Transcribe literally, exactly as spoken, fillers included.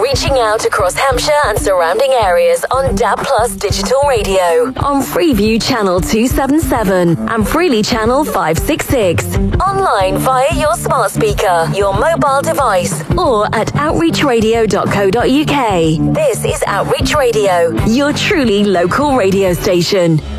reaching out across Hampshire and surrounding areas on D A B Plus Digital Radio, on Freeview Channel two seventy-seven and Freely Channel five sixty-six. Online via your smart speaker, your mobile device, or at outreach radio dot co dot uk. This is Outreach Radio, your truly local radio station.